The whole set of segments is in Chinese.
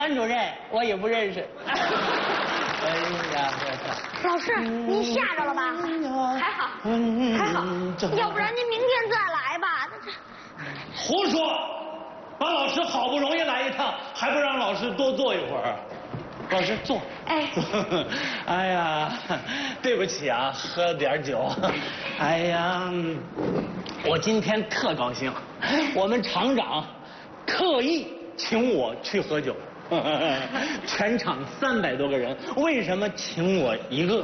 班主任我也不认识。哎呀， 老师，您吓着了吧？还好，还好，要不然您明天再来吧。 胡说！把老师好不容易来一趟，还不让老师多坐一会儿？老师坐。 哎。 哎呀，对不起啊，喝点酒。哎呀，我今天特高兴，我们厂长特意请我去喝酒。全场300多个人，为什么请我一个？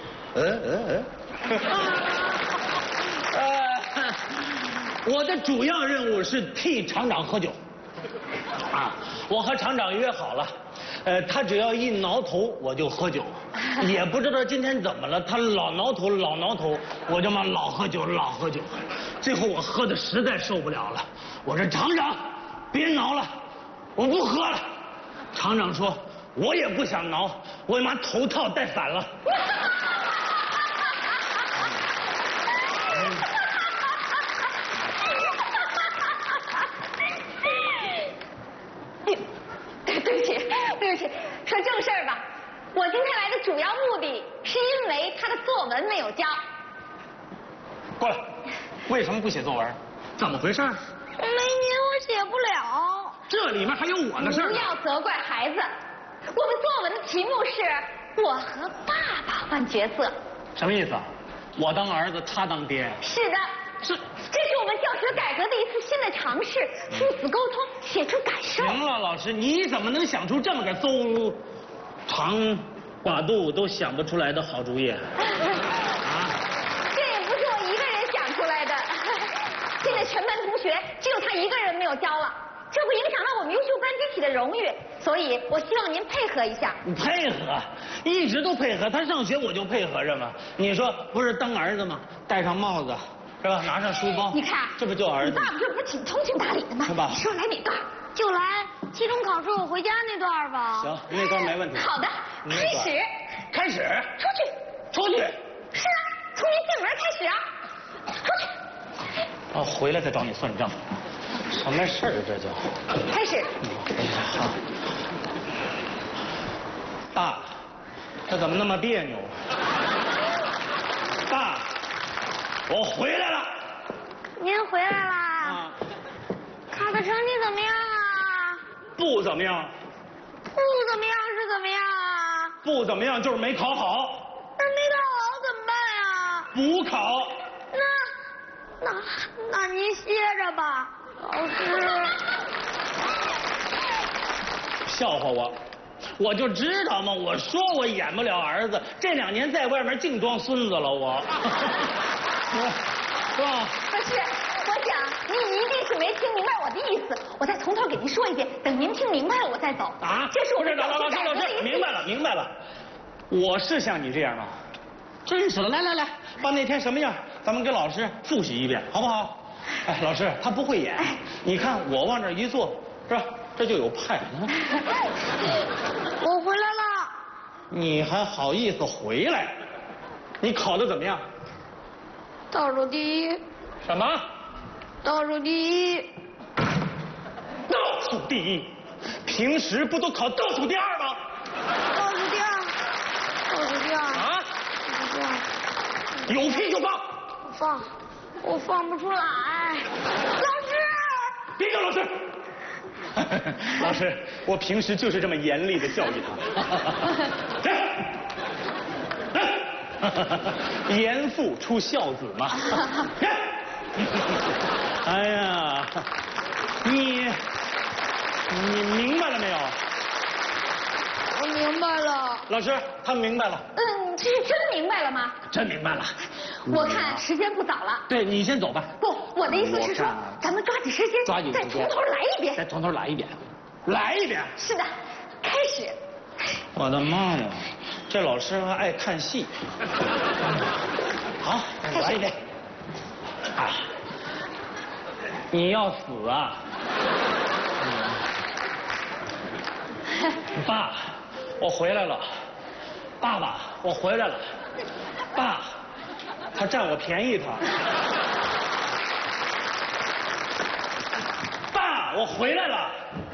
我的主要任务是替厂长喝酒。啊，我和厂长约好了，他只要一挠头我就喝酒，也不知道今天怎么了，他老挠头老挠头，我就嘛老喝酒老喝酒，最后我喝的实在受不了了，我说厂长别挠了，我不喝了。厂长说我也不想挠，我他妈头套戴反了。 对不起，说正事儿吧。我今天来的主要目的是因为他的作文没有交。 过来，为什么不写作文？怎么回事？ 没您我写不了。 这里面还有我的事儿。 不要责怪孩子。我们作文的题目是我和爸爸换角色。 什么意思啊？我当儿子，他当爹。 是的。这是我们教学改革的一次新的尝试，父子沟通，写出感受。 行了，老师，你怎么能想出这么个邹长寡肚都想不出来的好主意啊？ 这也不是我一个人想出来的，现在全班同学只有他一个人没有交了，这会影响到我们优秀班集体的荣誉，所以我希望您配合一下。 配合，一直都配合，他上学我就配合着嘛。你说不是当儿子吗？戴上帽子。是吧？拿上书包， 你看， 这不就儿子？ 你爸爸这不是挺通情达理的吗？ 是吧？ 你说来哪段？就来期中考试我回家那段吧。 行，那段没问题。 好的，开始。 出去。 是啊，从您进门开始啊。出去。 哦，回来再找你算账。什么事儿这叫？ 开始。 好。爸，他怎么那么别扭？爸。我回来了。 您回来啦？考的成绩怎么样啊？ 不怎么样。 不怎么样是怎么样啊？ 不怎么样就是没考好。 那没考好怎么办呀？ 补考。 那您歇着吧，老师。 笑话我？我就知道嘛，我说我演不了儿子，这2年在外面净装孙子了我。是吧？ 不是，我想您一定是没听明白我的意思，我再从头给您说一遍，等您听明白了我再走。 啊？ 这是我们老师，明白了。我是像你这样吗？真是的，来，把那天什么样，咱们给老师复习一遍，好不好？哎，老师他不会演，你看我往这一坐，是吧？这就有派。 我回来了。 你还好意思回来？你考得怎么样？ 倒数第一。 什么？ 倒数第一。 倒数第一？平时不都考倒数第2吗？ 倒数第2。 啊？有屁就放。 我放不出来。老师。 别叫老师。老师，我平时就是这么严厉的教育他。严父出孝子嘛。哎呀，你明白了没有？ 我明白了。 老师，他明白了。 这是真明白了吗？ 真明白了。 我看时间不早了。 对，你先走吧。 不，我的意思是说，咱们抓紧时间，再从头来一遍。 再从头来一遍。 是的，开始。 我的妈呀！这老师还爱看戏。好，来一遍。啊！你要死啊！爸，我回来了。爸爸，我回来了。爸，他占我便宜他。爸，我回来了。